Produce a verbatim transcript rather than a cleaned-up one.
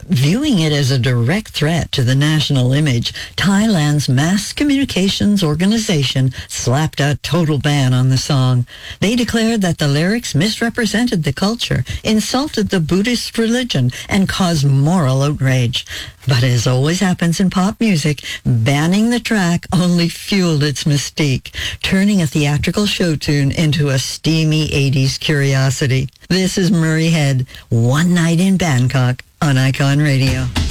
Viewing it as a direct threat to the national image, Thailand's mass communications organization slapped a total ban on the song. They declared that the lyrics misrepresented the culture, insulted the Buddhist religion, and caused moral outrage. But as always happens in pop music, banning the track only fueled its mystique, turning a theatrical show tune into a steamy eighties curiosity. This is Murray Head, One Night in Bangkok on Icon Radio.